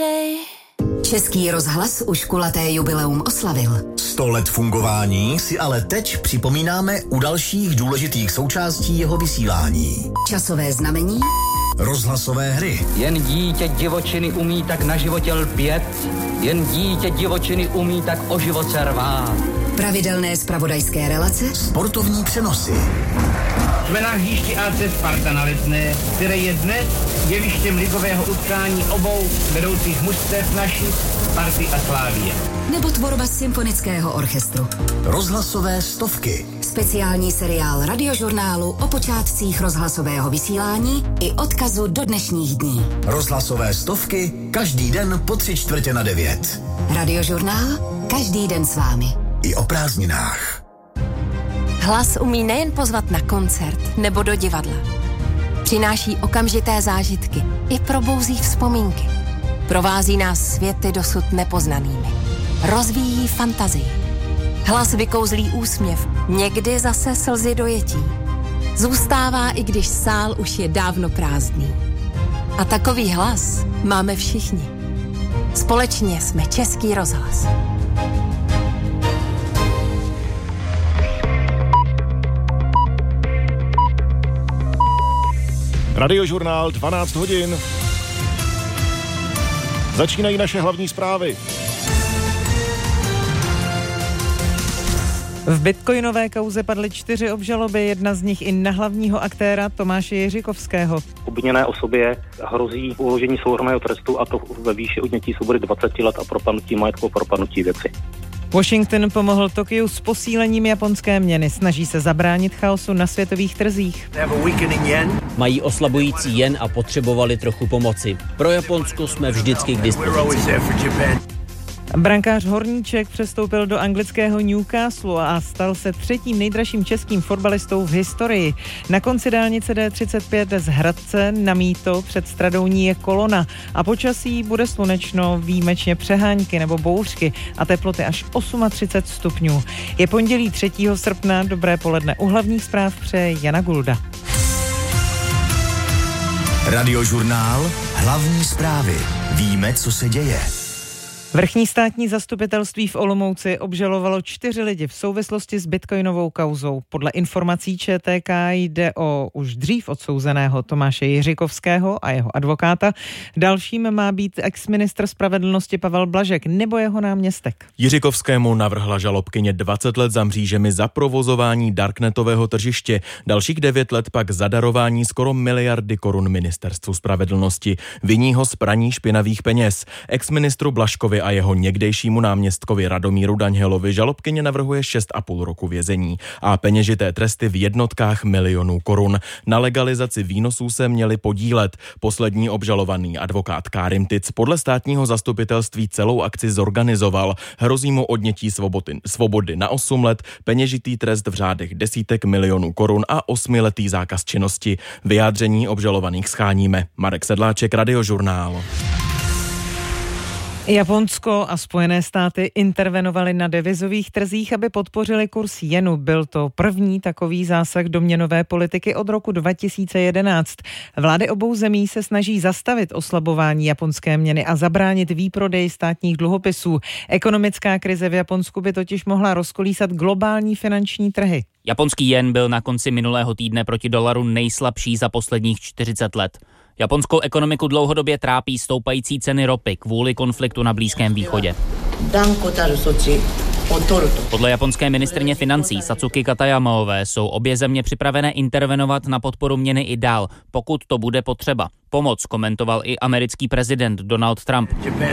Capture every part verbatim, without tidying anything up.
say. Český rozhlas už kulaté jubileum oslavil. Sto let fungování si ale teď připomínáme u dalších důležitých součástí jeho vysílání. Časové znamení, rozhlasové hry. Jen dítě divočiny umí tak na životě lpět, jen dítě divočiny umí tak o život se rvát. Pravidelné zpravodajské relace, sportovní přenosy. Jsme na hřišti A C Sparta na Letné, které je dnes jevištěm ligového utkání obou vedoucích mužstev naší Sparty a Slávie. Nebo tvorba symfonického orchestru. Rozhlasové stovky. Speciální seriál radiožurnálu o počátcích rozhlasového vysílání i odkazu do dnešních dní. Rozhlasové stovky každý den po tři čtvrtě na devět. Radiožurnál každý den s vámi. I o prázdninách. Hlas umí nejen pozvat na koncert nebo do divadla. Přináší okamžité zážitky i probouzí vzpomínky. Provází nás světy dosud nepoznanými. Rozvíjí fantazii. Hlas vykouzlí úsměv, někdy zase slzy dojetí. Zůstává, i když sál už je dávno prázdný. A takový hlas máme všichni. Společně jsme Český rozhlas. Radiožurnál dvanáct hodin. Začínají naše hlavní zprávy. V bitcoinové kauze padly čtyři obžaloby, jedna z nich i na hlavního aktéra Tomáše Jiříkovského. Obviněné osobě hrozí uložení souhrnného trestu, a to ve výši odnětí svobody dvacet let a propadnutí majetku a propadnutí věci. Washington pomohl Tokiu s posílením japonské měny. Snaží se zabránit chaosu na světových trzích. Mají oslabující jen a potřebovali trochu pomoci. Pro Japonsko jsme vždycky k dispozici. Brankář Horníček přestoupil do anglického Newcastle a stal se třetím nejdražším českým fotbalistou v historii. Na konci dálnice D třicet pět z Hradce na Mýto před Stradouní je kolona a počasí bude slunečno, výjimečně přehánky nebo bouřky a teploty až třicet osm stupňů. Je pondělí třetího srpna, dobré poledne. U hlavních zpráv přeje Jana Gulda. Radiožurnál hlavní zprávy. Víme, co se děje. Vrchní státní zastupitelství v Olomouci obžalovalo čtyři lidi v souvislosti s bitcoinovou kauzou. Podle informací Č T K jde o už dřív odsouzeného Tomáše Jiříkovského a jeho advokáta. Dalším má být exministr spravedlnosti Pavel Blažek nebo jeho náměstek. Jiříkovskému navrhla žalobkyně dvacet let za mřížemi za provozování darknetového tržiště, dalších devět let pak za darování skoro miliardy korun ministerstvu spravedlnosti. Viní ho z praní špinavých peněz. Exministru Blažkovi a jeho někdejšímu náměstkovi Radomíru Danielovi žalobkyně navrhuje šest a půl roku vězení a peněžité tresty v jednotkách milionů korun. Na legalizaci výnosů se měli podílet. Poslední obžalovaný advokát Kárim Tic podle státního zastupitelství celou akci zorganizoval. Hrozí mu odnětí svobody, svobody na osm let, peněžitý trest v řádech desítek milionů korun a osmiletý zákaz činnosti. Vyjádření obžalovaných scháníme. Marek Sedláček, Radiožurnál. Japonsko a Spojené státy intervenovaly na devizových trzích, aby podpořili kurz jenu. Byl to první takový zásah do měnové politiky od roku dva tisíce jedenáct. Vlády obou zemí se snaží zastavit oslabování japonské měny a zabránit výprodeji státních dluhopisů. Ekonomická krize v Japonsku by totiž mohla rozkolísat globální finanční trhy. Japonský jen byl na konci minulého týdne proti dolaru nejslabší za posledních čtyřicet let. Japonskou ekonomiku dlouhodobě trápí stoupající ceny ropy kvůli konfliktu na Blízkém východě. Podle japonské ministryně financí Satsuki Katayamaové jsou obě země připravené intervenovat na podporu měny i dál, pokud to bude potřeba. Pomoc komentoval i americký prezident Donald Trump.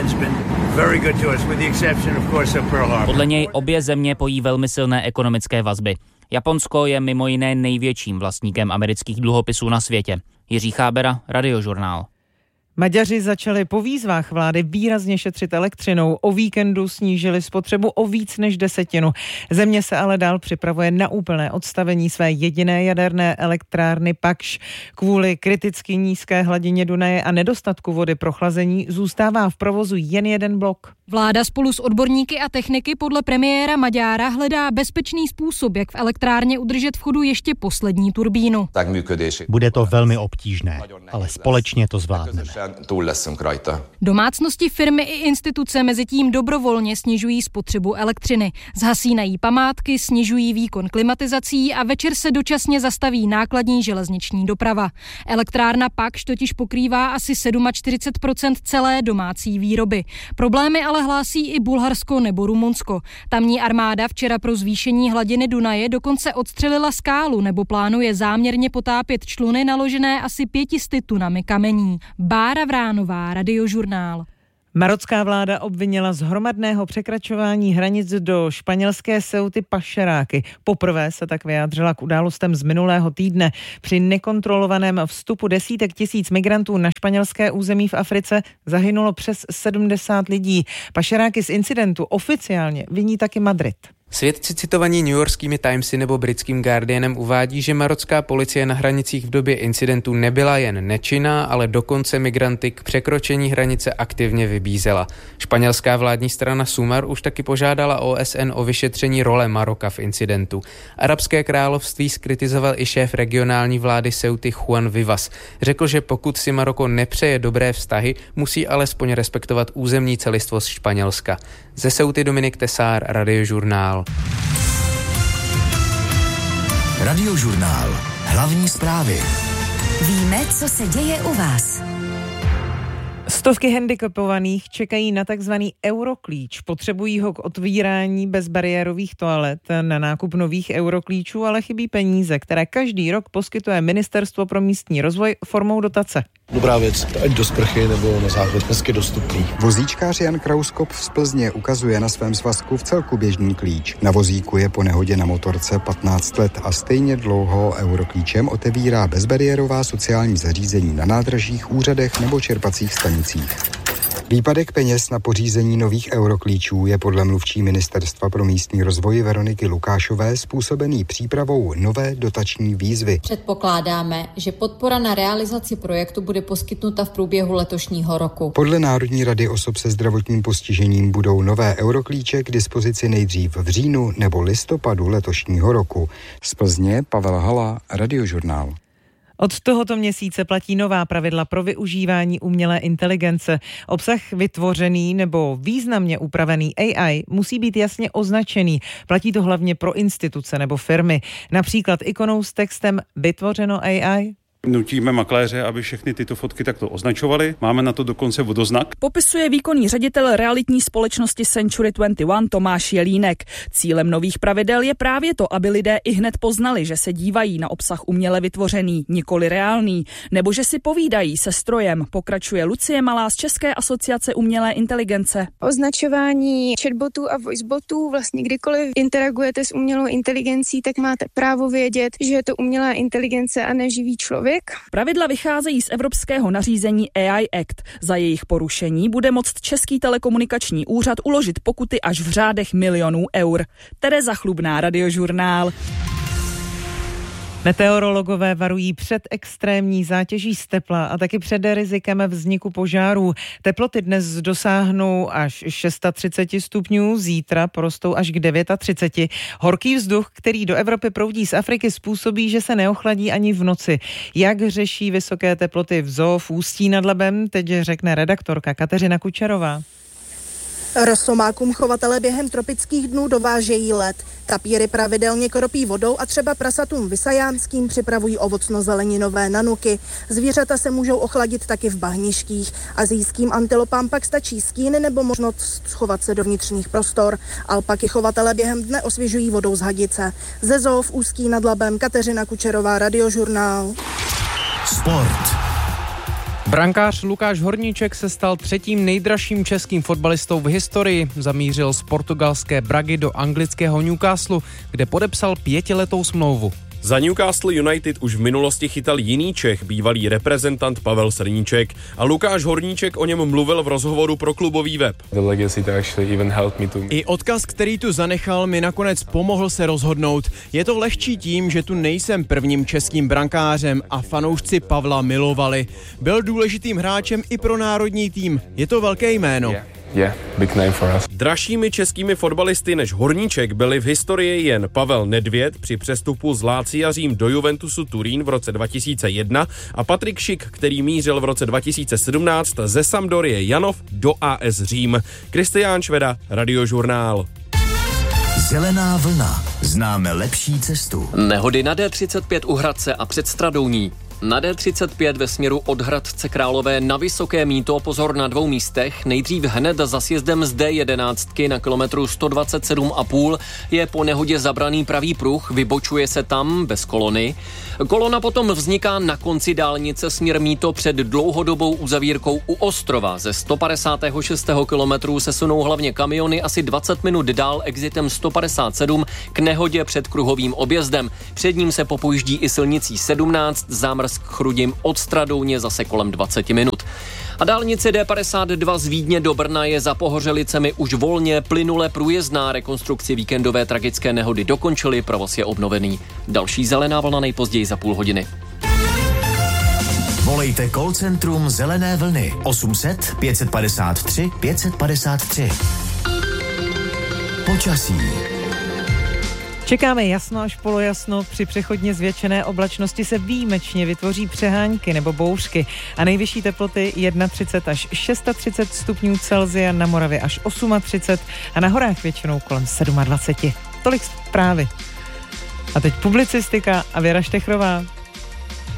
Podle něj obě země pojí velmi silné ekonomické vazby. Japonsko je mimo jiné největším vlastníkem amerických dluhopisů na světě. Jiří Chábera, Radiožurnál. Maďaři začali po výzvách vlády výrazně šetřit elektřinou. O víkendu snížili spotřebu o víc než desetinu. Země se ale dál připravuje na úplné odstavení své jediné jaderné elektrárny Pakš. Kvůli kriticky nízké hladině Dunaje a nedostatku vody pro chlazení zůstává v provozu jen jeden blok. Vláda spolu s odborníky a techniky podle premiéra Maďára hledá bezpečný způsob, jak v elektrárně udržet v chodu ještě poslední turbínu. Bude to velmi obtížné, ale společně to zvládneme. túl leszünk rajta. Domácnosti, firmy i instituce mezitím dobrovolně snižují spotřebu elektřiny. Zhasínají památky, snižují výkon klimatizací a večer se dočasně zastaví nákladní železniční doprava. Elektrárna Pakš totiž pokrývá asi čtyřicet sedm procent celé domácí výroby. Problémy ale hlásí i Bulharsko nebo Rumunsko. Tamní armáda včera pro zvýšení hladiny Dunaje dokonce odstřelila skálu nebo plánuje záměrně potápět čluny naložené asi pětisty tunami kamení. Bára Vránová, Radiožurnál. Marocká vláda obvinila z hromadného překračování hranic do španělské Ceuty pašeráky. Poprvé se tak vyjádřila k událostem z minulého týdne. Při nekontrolovaném vstupu desítek tisíc migrantů na španělské území v Africe zahynulo přes sedmdesát lidí. Pašeráky z incidentu oficiálně viní taky Madrid. Svědci citovaní newyorskými Timesy nebo britským Guardianem uvádí, že marocká policie na hranicích v době incidentu nebyla jen nečinná, ale dokonce migranty k překročení hranice aktivně vybízela. Španělská vládní strana Sumar už taky požádala O S N o vyšetření role Maroka v incidentu. Arabské království zkritizoval i šéf regionální vlády Ceuty Juan Vivas. Řekl, že pokud si Maroko nepřeje dobré vztahy, musí alespoň respektovat územní celistvost Španělska. Ze Ceuty Dominik Tesár, Radiožurnál. Radiožurnál. Hlavní zprávy. Víme, co se děje u vás. Stovky handicapovaných čekají na takzvaný euroklíč. Potřebují ho k otvírání bezbariérových toalet. Na nákup nových euroklíčů ale chybí peníze, které každý rok poskytuje Ministerstvo pro místní rozvoj formou dotace. Dobrá věc, ať do sprchy nebo na záchod, dnesky dostupný. Vozíčkář Jan Krauskop z Plzně ukazuje na svém svazku vcelku běžný klíč. Na vozíku je po nehodě na motorce patnáct let a stejně dlouho euroklíčem otevírá bezbariérová sociální zařízení na nádražích, úřadech nebo čerpacích stanicích. Výpadek peněz na pořízení nových euroklíčů je podle mluvčí Ministerstva pro místní rozvoj Veroniky Lukášové způsobený přípravou nové dotační výzvy. Předpokládáme, že podpora na realizaci projektu bude poskytnuta v průběhu letošního roku. Podle Národní rady osob se zdravotním postižením budou nové euroklíče k dispozici nejdřív v říjnu nebo listopadu letošního roku. Z Plzně Pavel Hala, Radiožurnál. Od tohoto měsíce platí nová pravidla pro využívání umělé inteligence. Obsah vytvořený nebo významně upravený A I musí být jasně označený. Platí to hlavně pro instituce nebo firmy. Například ikonou s textem vytvořeno A I. Nutíme makléře, aby všechny tyto fotky takto označovali. Máme na to dokonce vodoznak. Popisuje výkonný ředitel realitní společnosti Century dvacet jedna Tomáš Jelínek. Cílem nových pravidel je právě to, aby lidé i hned poznali, že se dívají na obsah uměle vytvořený, nikoli reálný, nebo že si povídají se strojem, pokračuje Lucie Malá z České asociace umělé inteligence. Označování chatbotů a voicebotů, vlastně kdykoliv interagujete s umělou inteligencí, tak máte právo vědět, že je to umělá inteligence a ne živý člověk. Pravidla vycházejí z evropského nařízení A I Act. Za jejich porušení bude moct Český telekomunikační úřad uložit pokuty až v řádech milionů eur. Tereza Chlubná, Radiožurnál. Meteorologové varují před extrémní zátěží z tepla a taky před rizikem vzniku požárů. Teploty dnes dosáhnou až třicet šest stupňů, zítra porostou až k třicet devět. Horký vzduch, který do Evropy proudí z Afriky, způsobí, že se neochladí ani v noci. Jak řeší vysoké teploty v zoo v Ústí nad Labem, teď řekne redaktorka Kateřina Kučerová. Rosomákům chovatele během tropických dnů dovážejí led. Tapíry pravidelně kropí vodou a třeba prasatům vysajánským připravují ovocno-zeleninové nanuky. Zvířata se můžou ochladit taky v bahništích. Asijským antilopám pak stačí skín nebo možnost schovat se do vnitřních prostor. Alpaky chovatele během dne osvěžují vodou z hadice. Ze zoo v Ústí nad Labem Kateřina Kučerová, Radiožurnál. Sport. Brankář Lukáš Horníček se stal třetím nejdražším českým fotbalistou v historii. Zamířil z portugalské Bragy do anglického Newcastlu, kde podepsal pětiletou smlouvu. Za Newcastle United už v minulosti chytal jiný Čech, bývalý reprezentant Pavel Srníček, a Lukáš Horníček o něm mluvil v rozhovoru pro klubový web. I odkaz, který tu zanechal, mi nakonec pomohl se rozhodnout. Je to lehčí tím, že tu nejsem prvním českým brankářem a fanoušci Pavla milovali. Byl důležitým hráčem i pro národní tým. Je to velké jméno. Yeah, big name for us. Dražšími českými fotbalisty než Horníček byli v historii jen Pavel Nedvěd při přestupu z Lazia Řím do Juventusu Turín v roce dva tisíce jedna a Patrik Šik, který mířil v roce dva tisíce sedmnáct ze Sampdorie Janov do A S Řím. Kristián Šveda, Radiožurnál. Zelená vlna. Známe lepší cestu. Nehody na D třicet pět u Hradce a před Stradouní. Na D třicet pět ve směru od Hradce Králové na Vysoké Mýto pozor na dvou místech. Nejdřív hned za sjezdem z D jedenáct na kilometru sto dvacet sedm a půl je po nehodě zabraný pravý pruh, vybočuje se tam bez kolony. Kolona potom vzniká na konci dálnice směr Mýto před dlouhodobou uzavírkou u Ostrova. Ze sto padesát šest kilometrů se sunou hlavně kamiony asi dvacet minut dál exitem sto padesát sedm k nehodě před kruhovým objezdem. Před ním se popojíždí i silnicí sedmnáct, zámrz k Chrudim od Stradouně zase kolem dvacet minut. A dálnice D padesát dva z Vídně do Brna je za Pohořelicemi už volně plynule průjezdná. Rekonstrukci víkendové tragické nehody dokončili, provoz je obnovený. Další zelená vlna nejpozději za půl hodiny. Volejte call centrum Zelené vlny osm set pět padesát tři pět padesát tři. Počasí. Čekáme jasno až polojasno, při přechodně zvětšené oblačnosti se výjimečně vytvoří přehánky nebo bouřky a nejvyšší teploty třicet jedna až třicet šest stupňů Celsia, na Moravě až třicet osm a na horách většinou kolem dvacet sedm. Tolik zprávy. A teď publicistika a Věra Štechrová.